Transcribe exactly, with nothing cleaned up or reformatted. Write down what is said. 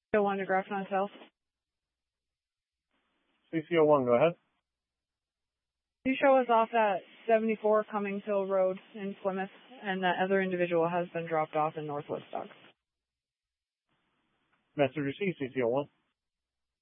C O one to Grafton South. C C O one, go ahead. You show us off at seventy-four Cummings Hill Road in Plymouth, and that other individual has been dropped off in Northwest Dock. Message received, C C O one.